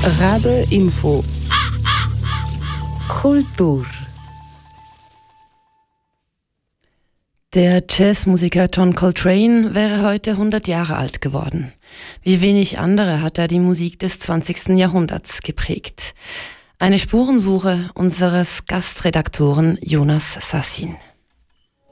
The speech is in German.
Radar Info Kultur. Der Jazzmusiker John Coltrane wäre heute 100 Jahre alt geworden. Wie wenig andere hat er die Musik des 20. Jahrhunderts geprägt. Eine Spurensuche unseres Gastredaktoren Jonas Sassin.